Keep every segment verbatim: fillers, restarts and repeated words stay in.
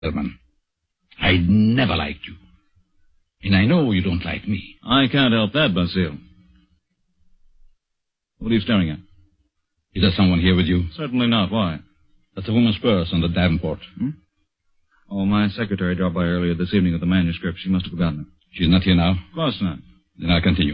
Hellman, I never liked you. And I know you don't like me. I can't help that, Basile. What are you staring at? Is there someone here with you? Certainly not. Why? That's a woman's purse on the Davenport. Hmm? Oh, my secretary dropped by earlier this evening with the manuscript. She must have forgotten it. She's not here now? Of course not. Then I'll continue.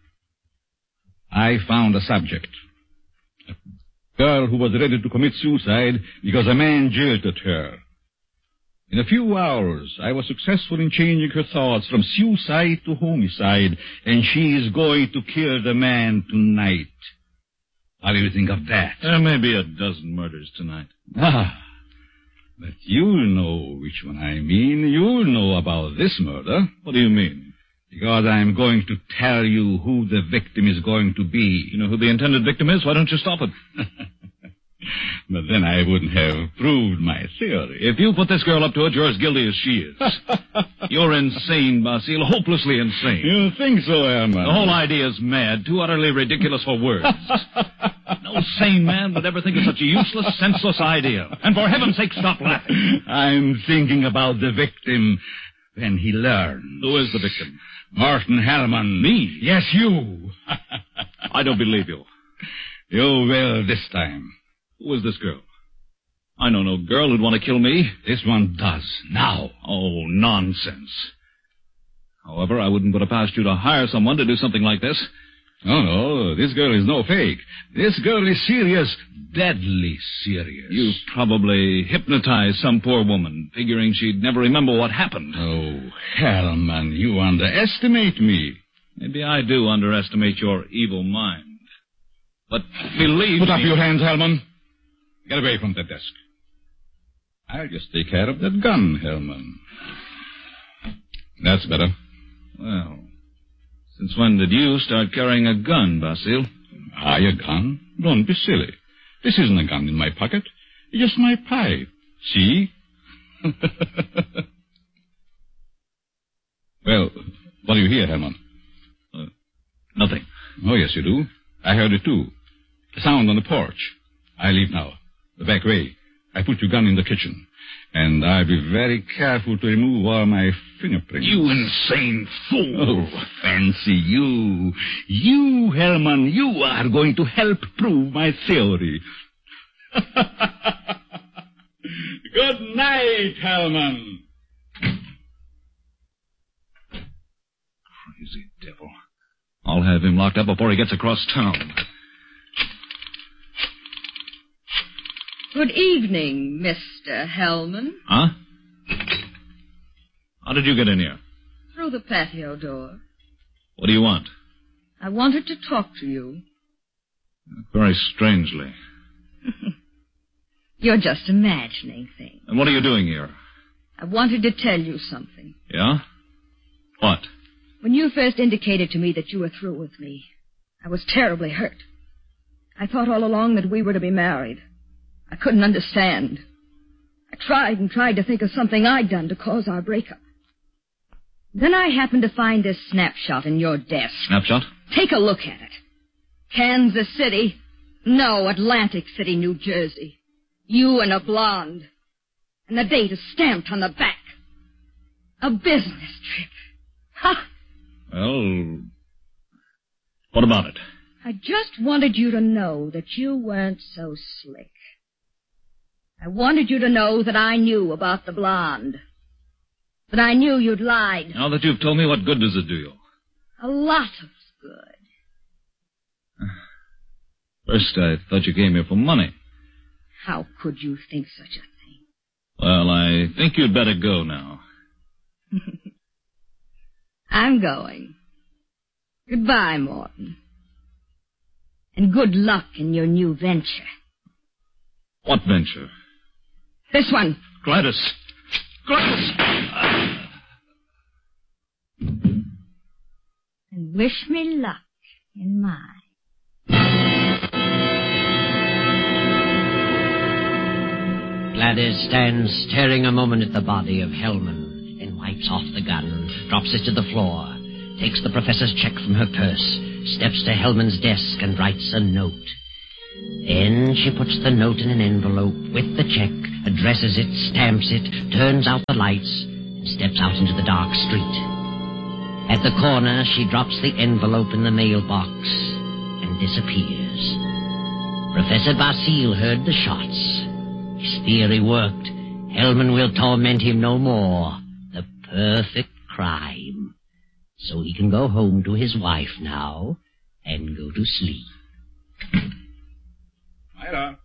I found a subject. A girl who was ready to commit suicide because a man jilted her. In a few hours, I was successful in changing her thoughts from suicide to homicide, and she is going to kill the man tonight. What do you think of that? There may be a dozen murders tonight. Ah, but you'll know which one I mean. You'll know about this murder. What do you mean? Because I'm going to tell you who the victim is going to be. You know who the intended victim is? Why don't you stop it? But then I wouldn't have proved my theory. If you put this girl up to it, you're as guilty as she is. You're insane, Basile, hopelessly insane. You think so, Herman? The whole idea is mad, too utterly ridiculous for words. No sane man would ever think of such a useless, senseless idea. And for heaven's sake, stop laughing. I'm thinking about the victim when he learns. Who is the victim? Martin Hellman. Me? Yes, you. I don't believe you. You will this time. Who is this girl? I know no girl who'd want to kill me. This one does, now. Oh, nonsense. However, I wouldn't put it past you to hire someone to do something like this. Oh, no, this girl is no fake. This girl is serious, deadly serious. You probably hypnotized some poor woman, figuring she'd never remember what happened. Oh, Hellman, you underestimate me. Maybe I do underestimate your evil mind. But believe Put me... up your hands, Hellman. Get away from that desk. I'll just take care of that gun, Hellman. That's better. Well, since when did you start carrying a gun, Basile? I, a gun? Don't be silly. This isn't a gun in my pocket. It's just my pipe. See? Well, what do you hear, Hellman? Uh, nothing. Oh, yes, you do. I heard it, too. A sound on the porch. I leave now. The back way. I put your gun in the kitchen. And I'll be very careful to remove all my fingerprints. You insane fool. Oh, fancy you. You, Hellman, you are going to help prove my theory. Good night, Hellman. Crazy devil. I'll have him locked up before he gets across town. Good evening, Mister Hellman. Huh? How did you get in here? Through the patio door. What do you want? I wanted to talk to you. Very strangely. You're just imagining things. And what are you doing here? I wanted to tell you something. Yeah? What? When you first indicated to me that you were through with me, I was terribly hurt. I thought all along that we were to be married. I couldn't understand. I tried and tried to think of something I'd done to cause our breakup. Then I happened to find this snapshot in your desk. Snapshot? Take a look at it. Kansas City. No, Atlantic City, New Jersey. You and a blonde. And the date is stamped on the back. A business trip. Ha! Well, what about it? I just wanted you to know that you weren't so slick. I wanted you to know that I knew about the blonde. That I knew you'd lied. Now that you've told me, what good does it do you? A lot of good. First, I thought you came here for money. How could you think such a thing? Well, I think you'd better go now. I'm going. Goodbye, Morton. And good luck in your new venture. What venture? This one. Gladys. Gladys! And wish me luck in mine. Gladys stands staring a moment at the body of Hellman, then wipes off the gun, drops it to the floor, takes the professor's check from her purse, steps to Hellman's desk and writes a note. Then she puts the note in an envelope with the check addresses it, stamps it, turns out the lights, and steps out into the dark street. At the corner, she drops the envelope in the mailbox and disappears. Professor Basile heard the shots. His theory worked. Hellman will torment him no more. The perfect crime. So he can go home to his wife now and go to sleep. Myra.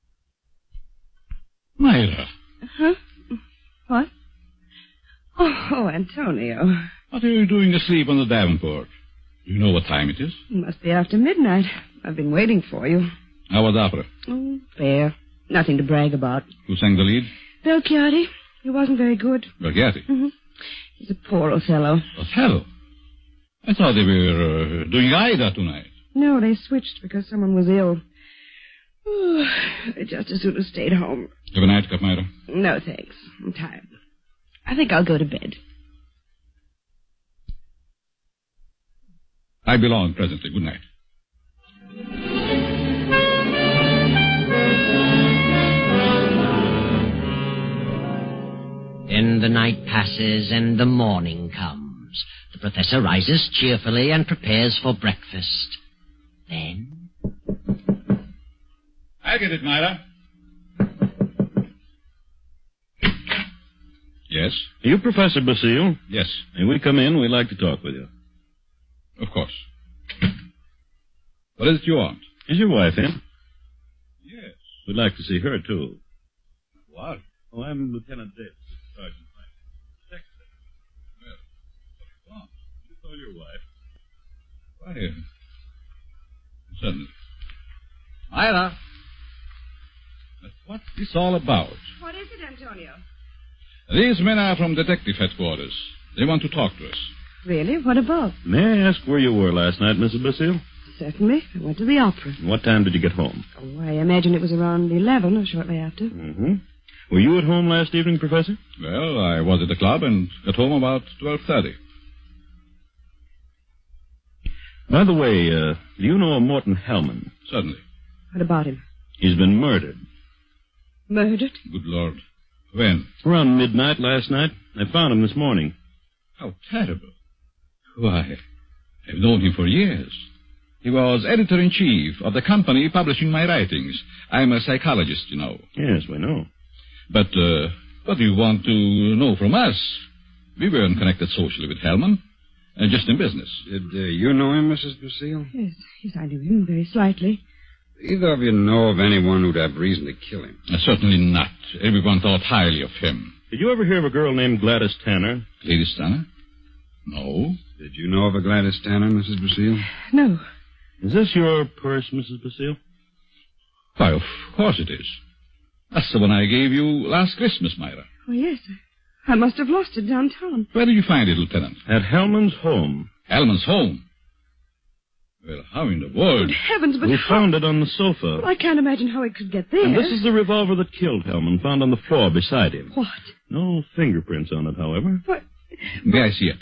Myra. Huh? What? Oh, oh, Antonio. What are you doing asleep on the Davenport? Do you know what time it is? It must be after midnight. I've been waiting for you. How was opera? Oh, fair. Nothing to brag about. Who sang the lead? Belchiati. He wasn't very good. Belchiati? Mm-hmm. He's a poor Othello. Othello? I thought they were uh, doing Aida tonight. No, they switched because someone was ill. Oh, I just as soon have stayed home. Have a nightcap, Myra? No, thanks. I'm tired. I think I'll go to bed. I belong presently. Good night. Then the night passes and the morning comes. The professor rises cheerfully and prepares for breakfast. Then... I get it, Myra. Yes? Are you Professor Basile? Yes. May we come in? We'd like to talk with you. Of course. What is it you want? Is your wife in? Yes. We'd like to see her, too. What? Oh, I'm Lieutenant Davis, Sergeant Frank. Dexter. Well, what do you want? You call your wife. Why, uh, certainly. Myra. But what's this all about? What is it, Antonio? These men are from detective headquarters. They want to talk to us. Really? What about? May I ask where you were last night, Missus Basile? Certainly. I went to the opera. What time did you get home? Oh, I imagine it was around eleven or shortly after. Mm-hmm. Were you at home last evening, Professor? Well, I was at the club and got home about twelve thirty. By the way, uh, do you know a Morton Hellman? Certainly. What about him? He's been murdered. Murdered? Good Lord. When? Around midnight last night. I found him this morning. How terrible. Why, I've known him for years. He was editor-in-chief of the company publishing my writings. I'm a psychologist, you know. Yes, we know. But uh, what do you want to know from us? We weren't connected socially with Hellman, uh, just in business. Did uh, you know him, Missus Basile? Yes, yes, I knew him very slightly. Either of you know of anyone who'd have reason to kill him? Uh, certainly not. Everyone thought highly of him. Did you ever hear of a girl named Gladys Tanner? Gladys Tanner? No. Did you know of a Gladys Tanner, Missus Basile? No. Is this your purse, Missus Basile? Why, of course it is. That's the one I gave you last Christmas, Myra. Oh, yes. I must have lost it downtown. Where did you find it, Lieutenant? At Hellman's home. Hellman's home? Well, how in the world? Good heavens, but We how... found it on the sofa. Well, I can't imagine how it could get there. And this is the revolver that killed Hellman, found on the floor beside him. What? No fingerprints on it, however. What? May I see it?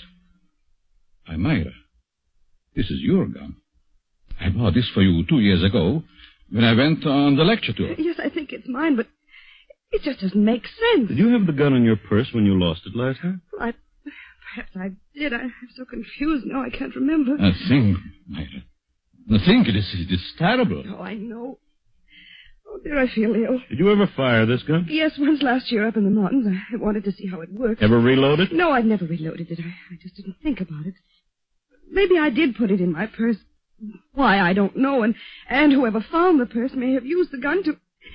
Why, Myra, this is your gun. I bought this for you two years ago when I went on the lecture tour. Yes, I think it's mine, but it just doesn't make sense. Did you have the gun in your purse when you lost it last time? Well, I... Perhaps I did. I, I'm so confused now I can't remember. Uh, think, Myra. Now think, it is, it is terrible. Oh, I know. Oh, dear, I feel ill. Did you ever fire this gun? Yes, once last year up in the mountains. I wanted to see how it worked. Ever reload it? No, I've never reloaded it. I, I just didn't think about it. Maybe I did put it in my purse. Why, I don't know. And, and whoever found the purse may have used the gun to...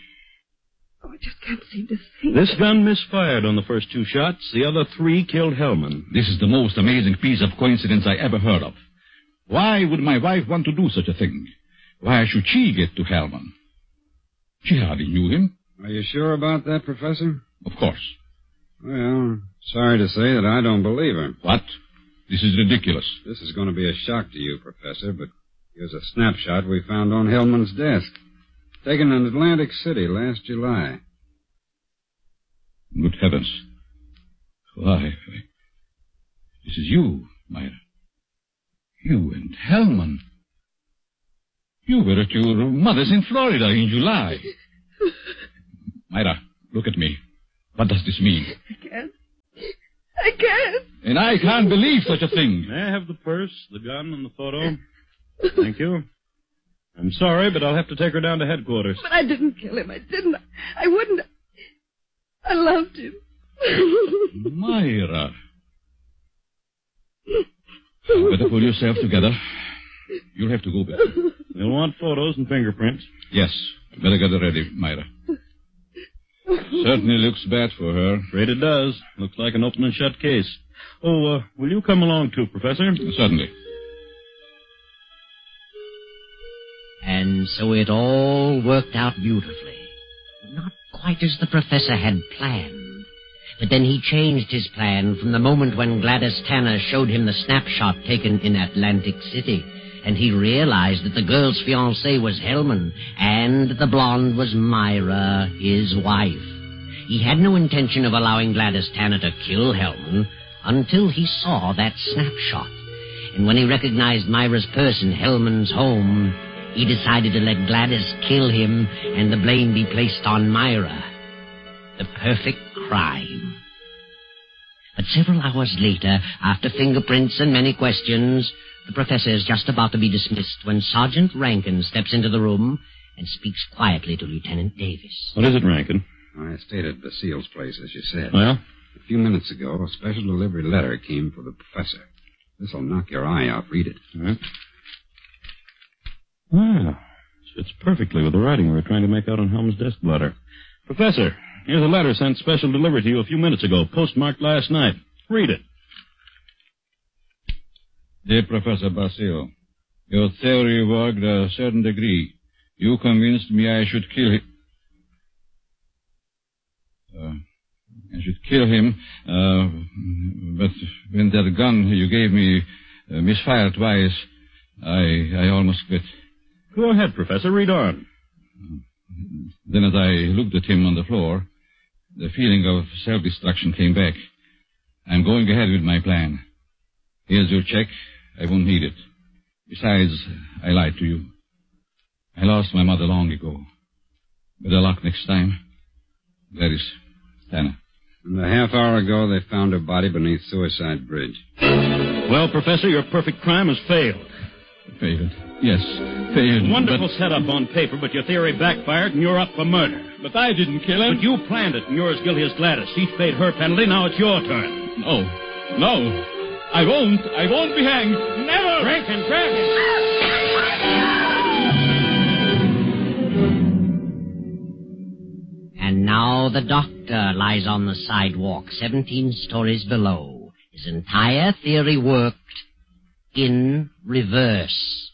Oh, I just can't seem to think. This gun misfired on the first two shots. The other three killed Hellman. This is the most amazing piece of coincidence I ever heard of. Why would my wife want to do such a thing? Why should she get to Hellman? She hardly knew him. Are you sure about that, Professor? Of course. Well, sorry to say that I don't believe her. What? This is ridiculous. This is going to be a shock to you, Professor, but here's a snapshot we found on Hellman's desk. Taken in Atlantic City last July. Good heavens. Why, this is you, Myra. You and Hellman. You were at your mother's in Florida in July. Myra, Look at me. What does this mean? I can't. I can't. And I can't believe such a thing. May I have the purse, the gun, and the photo? Thank you. I'm sorry, but I'll have to take her down to headquarters. But I didn't kill him. I didn't. I wouldn't. I loved him. Myra. You better pull yourself together. You'll have to go back. You'll want photos and fingerprints. Yes. Better get it ready, Myra. Certainly looks bad for her. Afraid it does. Looks like an open and shut case. Oh, uh, will you come along too, Professor? Certainly. And so it all worked out beautifully. Not quite as the professor had planned. But then he changed his plan from the moment when Gladys Tanner showed him the snapshot taken in Atlantic City, and he realized that the girl's fiancé was Hellman, and the blonde was Myra, his wife. He had no intention of allowing Gladys Tanner to kill Hellman until he saw that snapshot. And when he recognized Myra's purse in Hellman's home, he decided to let Gladys kill him and the blame be placed on Myra. The perfect crime. But several hours later, after fingerprints and many questions, the professor is just about to be dismissed when Sergeant Rankin steps into the room and speaks quietly to Lieutenant Davis. What is it, Rankin? I stayed at Basile's place, as you said. Well? A few minutes ago, a special delivery letter came for the professor. This'll knock your eye out. Read it. All right. Well, fits perfectly with the writing we were trying to make out on Helm's desk blotter. Professor, here's a letter sent special delivery to you a few minutes ago, postmarked last night. Read it. Dear Professor Basile, your theory worked a certain degree. You convinced me I should kill him. Uh, I should kill him, uh, but when that gun you gave me uh, misfired twice, I, I almost quit. Go ahead, Professor. Read on. Then as I looked at him on the floor, the feeling of self-destruction came back. I'm going ahead with my plan. Here's your check. I won't need it. Besides, I lied to you. I lost my mother long ago. Better luck next time. Gladys Tanner. And a half hour ago, they found her body beneath Suicide Bridge. Well, Professor, your perfect crime has failed. Failed. Yes, failed. Wonderful but... setup on paper, but your theory backfired and you're up for murder. But I didn't kill him. But you planned it, and you're as guilty as Gladys. She's paid her penalty, now it's your turn. No, no. I won't. I won't be hanged. Never! Rankin, Rankin! And now the doctor lies on the sidewalk, seventeen stories below. His entire theory worked in reverse.